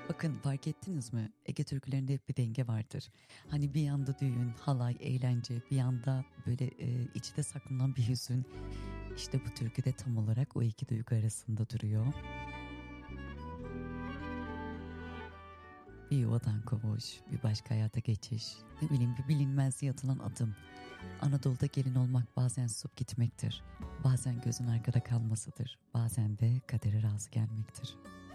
Bakın fark ettiniz mi? Ege türkülerinde hep bir denge vardır. Hani bir yanda düğün, halay, eğlence, bir yanda böyle içte saklanan bir hüzün. İşte bu türkü de tam olarak o iki duygu arasında duruyor. Bir yuvadan kovuş, bir başka hayata geçiş, ne bileyim bir bilinmezliğe atılan adım. Anadolu'da gelin olmak bazen susup gitmektir. Bazen gözün arkada kalmasıdır. Bazen de kadere razı gelmektir.